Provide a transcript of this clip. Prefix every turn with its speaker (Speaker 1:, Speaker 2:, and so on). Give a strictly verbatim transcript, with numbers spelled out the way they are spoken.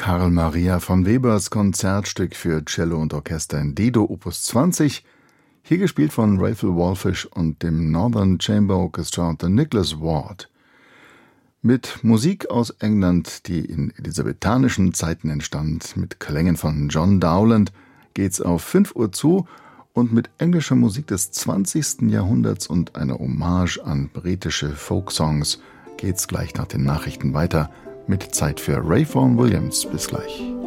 Speaker 1: Carl Maria von Webers Konzertstück für Cello und Orchester in D-Dur Opus zwanzig, hier gespielt von Raphael Wallfisch und dem Northern Chamber Orchestra unter Nicholas Ward. Mit Musik aus England, die in elisabethanischen Zeiten entstand, mit Klängen von John Dowland, geht's auf fünf Uhr zu und mit englischer Musik des zwanzigsten Jahrhunderts und einer Hommage an britische Folksongs geht's gleich nach den Nachrichten weiter mit Zeit für Ray Vaughan Williams. Bis gleich.